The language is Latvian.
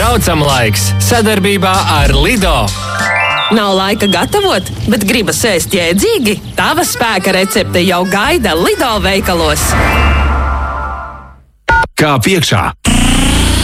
Braucam laiks sadarbībā ar Lido. Nav laika gatavot, bet gribas ēst jēdzīgi? Tava spēka recepte jau gaida Lido veikalos. Kā piekšā?